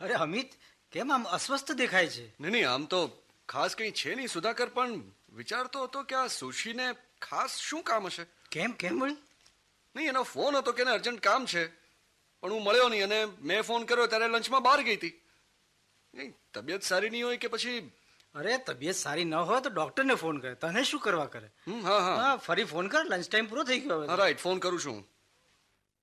અરે અમિત, કેમ આમ અસ્વસ્થ દેખાય છે? નહીં, આમ તો ખાસ કંઈ છે નહીં સુધાકર, પણ વિચારતો હતો કે આ સુશીને ખાસ શું કામ હશે. કેમ કેમ વળી? નહીં, એનો ફોન હતો કે એને અર્જન્ટ કામ છે, પણ હું મળ્યો નહીં અને મેં ફોન કર્યો ત્યારે લંચમાં બહાર ગઈ હતી. નહીં, તબિયત સારી નહીં હોય કે પછી? અરે તબિયત સારી ન હોય તો ડોક્ટરને ફોન કરે, તને શું કરવા કરે? હા, હા, ફરી ફોન કર, લંચ ટાઈમ પૂરો થઈ ગયો હવે. રાઈટ, ફોન કરું છું.